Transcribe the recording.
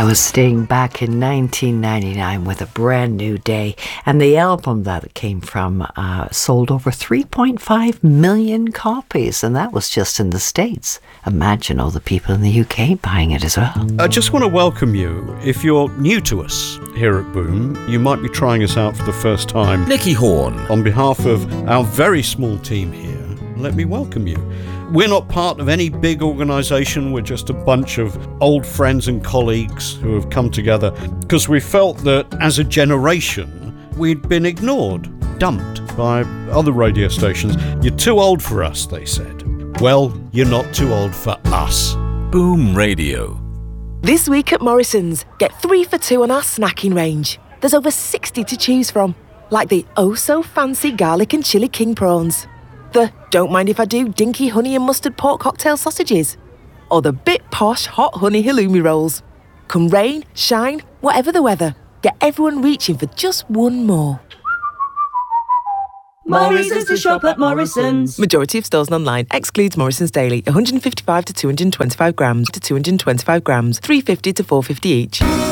That was Sting back in 1999 with A Brand New Day. And the album that it came from sold over 3.5 million copies. And that was just in the States. Imagine all the people in the UK buying it as well. I just want to welcome you. If you're new to us here at Boom, you might be trying us out for the first time. Nicky Horn. On behalf of our very small team here, let me welcome you. We're not part of any big organisation. We're just a bunch of old friends and colleagues who have come together because we felt that as a generation we'd been ignored, dumped by other radio stations. You're too old for us, they said. Well, you're not too old for us. Boom Radio. This week at Morrison's, get 3 for 2 on our snacking range. There's over 60 to choose from, like the oh-so-fancy garlic and chili king prawns, the don't mind if I do dinky honey and mustard pork cocktail sausages, or the bit posh hot honey halloumi rolls. Come rain, shine, whatever the weather, get everyone reaching for just one more. Morrison's to shop at Morrison's. Majority of stores and online. Excludes Morrison's Daily. 155 to 225 grams to 225 grams. 350 to 450 each.